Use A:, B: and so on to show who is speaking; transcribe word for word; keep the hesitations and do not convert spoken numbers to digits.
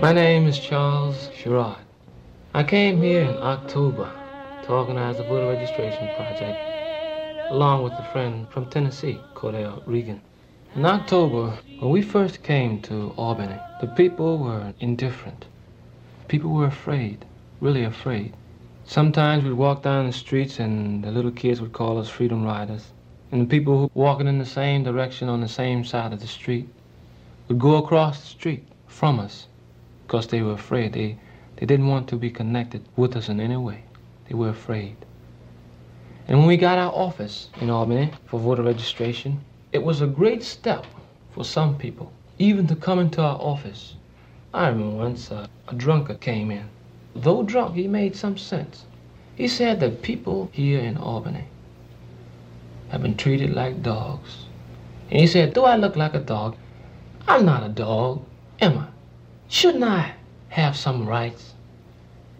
A: My name is Charles Sherrod. I came here in October to organize a voter registration project along with a friend from Tennessee, Cordell Regan. In October, when we first came to Albany, the people were indifferent. People were afraid, really afraid. Sometimes we'd walk down the streets and the little kids would call us Freedom Riders. And the people who were walking in the same direction on the same side of the street would go across the street from us because they were afraid. They, they didn't want to be connected with us in any way. They were afraid. And when we got our office in Albany for voter registration, it was a great step for some people, even to come into our office. I remember once uh, a drunkard came in. Though drunk, he made some sense. He said that people here in Albany have been treated like dogs. And he said, do I look like a dog? I'm not a dog, am I? Shouldn't I have some rights?